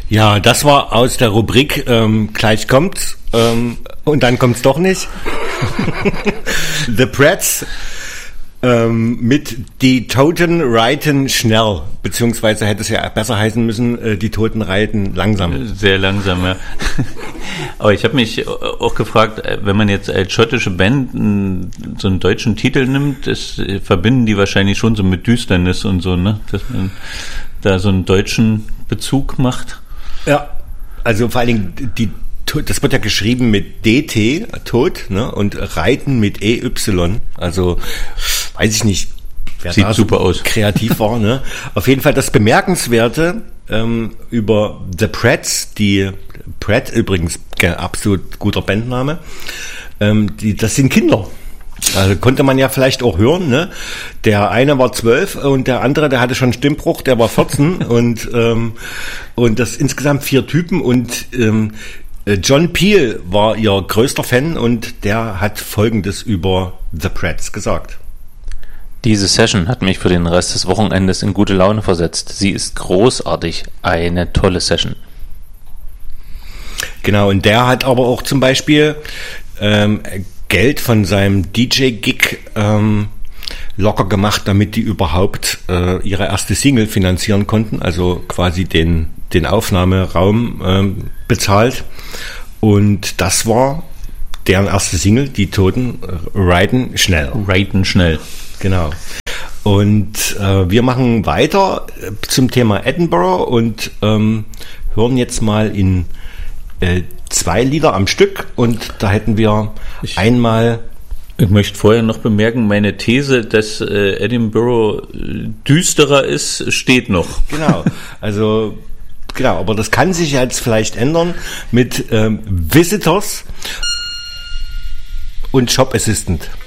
Ja, das war aus der Rubrik gleich kommt's und dann kommt's doch nicht. The Prats mit die Toten reiten schnell, beziehungsweise hätte es ja besser heißen müssen, die Toten reiten langsam. Sehr langsam, ja. Aber ich habe mich auch gefragt, wenn man jetzt als schottische Band so einen deutschen Titel nimmt, das verbinden die wahrscheinlich schon so mit Düsternis und so, ne? Dass man da so einen deutschen Bezug macht. Ja, also vor allen Dingen das wird ja geschrieben mit DT, Tod, ne, und Reiten mit EY. Also weiß ich nicht, wer sieht da super aus, kreativ war, ne? Auf jeden Fall das Bemerkenswerte über The Prats, die Pratt übrigens absolut guter Bandname, das sind Kinder. Also konnte man ja vielleicht auch hören, ne? Der eine war 12 und der andere, der hatte schon Stimmbruch, der war 14 und das insgesamt 4 Typen und John Peel war ihr größter Fan und der hat Folgendes über The Prats gesagt. Diese Session hat mich für den Rest des Wochenendes in gute Laune versetzt. Sie ist großartig, eine tolle Session. Genau, und der hat aber auch zum Beispiel Geld von seinem DJ-Gig locker gemacht, damit die überhaupt ihre erste Single finanzieren konnten, also quasi den Aufnahmeraum bezahlt. Und das war deren erste Single, die Toten reiten schnell. Reiten schnell. Genau. Und wir machen weiter zum Thema Edinburgh und hören jetzt mal in 2 Lieder am Stück und da hätten wir einmal... Ich möchte vorher noch bemerken, meine These, dass Edinburgh düsterer ist, steht noch. Genau, also genau, aber das kann sich jetzt vielleicht ändern mit Visitors und Shop Assistant.